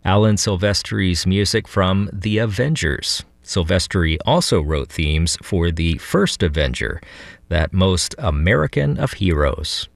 Alan Silvestri's music from The Avengers. Silvestri also wrote themes for the first Avenger, that most American of heroes.